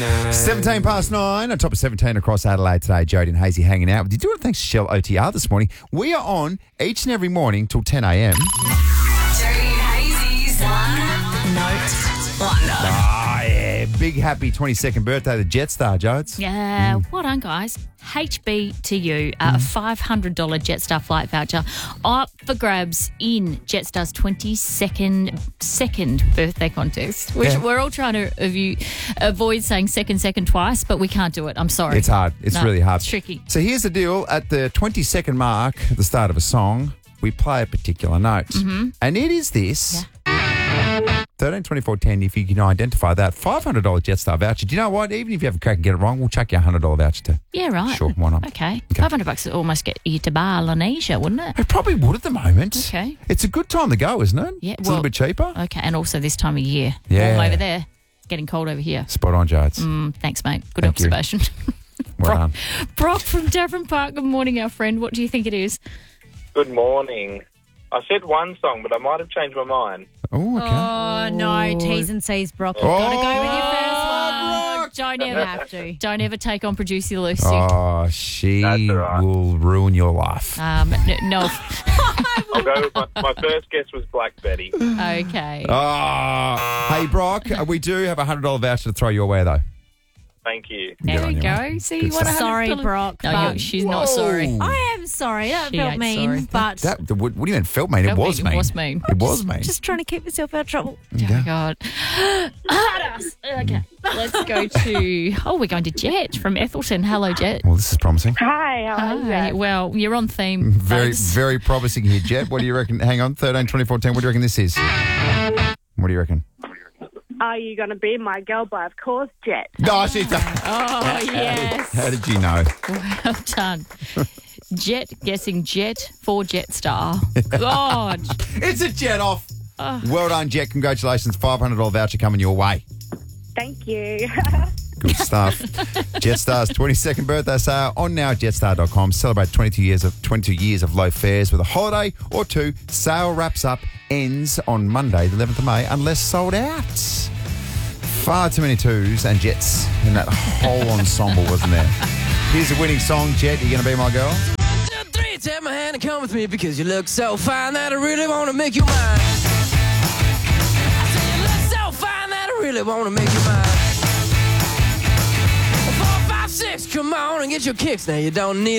17 past 9, on top of 17 across Adelaide today. Jody and Hazy hanging out with you. Doing it thanks to Shell OTR this morning. We are on each and every morning till 10 a.m. Jody and Hazy's One Note Wonder. Ah, yeah. Big happy 22nd birthday to Jetstar, Jodes. Yeah, well done, guys. HB to you, a $500 Jetstar flight voucher up for grabs in Jetstar's 22nd birthday contest, which we're all trying to avoid saying second twice, but we can't do it. I'm sorry. It's hard. It's really hard. It's tricky. So here's the deal. At the 22nd mark, at the start of a song, we play a particular note. And it is this. Yeah. 13 24 10, if you can identify that. $500 Jetstar voucher. Do you know what? Even if you have a crack and get it wrong, we'll chuck you a $100 voucher too. Yeah, right. Sure, why not? Okay. $500 would almost get you to Balinesia, wouldn't it? It probably would at the moment. Okay. It's a good time to go, isn't it? Yeah, It's a little bit cheaper. Okay, and also this time of year. Yeah. Warm over there. It's getting cold over here. Spot on, Jodes. Thanks, mate. Good Thank you. observation. Well done. Brock from Davern Park, good morning, our friend. What do you think it is? Good morning. I said one song, but I might have changed my mind. Oh, okay. Oh, no. T's and C's, Brock. You've got to go with your first one. Don't ever have to. Don't ever take on Producer Lucy. Oh, she That's all right. will ruin your life. No. I'll go with my first guess was Black Betty. Okay. Oh, hey, Brock, we do have a $100 voucher to throw your way, though. Thank you. There on we you, go. mate. See, Good you want stuff. Sorry, Brock. No, but she's not sorry. I am sorry. That She felt ain't mean, sorry. but What do you mean felt mean? It Felt was mean. mean. It was mean. It was mean. just trying to keep myself out of trouble. Oh, my God. Okay. Let's go to... Oh, we're going to Jet from Ethelton. Hello, Jet. Well, this is promising. Hi, how are you? Hi. Well, you're on theme. Very, babes. very promising here, Jet. What do you reckon? Hang on, 13, 24, 10. What do you reckon this is? What do you reckon? Are you going to be my girl? But of course, Jet. No, she's Oh, yes. How did you know? Well done. Jet guessing Jet for Jetstar. God. It's a Jet off. Well done, Jet. Congratulations. $500 voucher coming your way. Thank you. Good stuff. Jetstar's 22nd birthday sale on now at jetstar.com. Celebrate 22 years of low fares with a holiday or two. Sale wraps up, ends on Monday, the 11th of May, unless sold out. Far too many twos and Jets in that whole ensemble, wasn't there? Here's a winning song, Jet. You going to be my girl? 1, 2, 3, take my hand and come with me because you look so fine that I really want to make you mine. I say you look so fine that I really want to make you mine. 4, 5, 6, come on and get your kicks now. You don't need